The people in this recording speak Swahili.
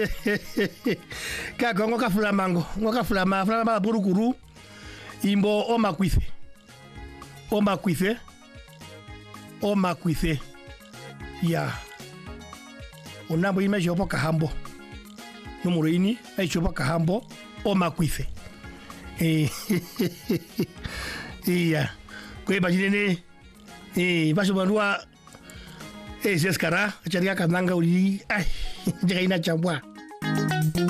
Kaka ngoka flamango, flama burukuru. Imbo o makwithe. Ya. Onambo ime jopo kahambo. Numero ini, ai jopo kahambo o makwithe. Iya. Kwe bajine baso banua escara, charia kananga uri. Ai, jaga ina chambwa.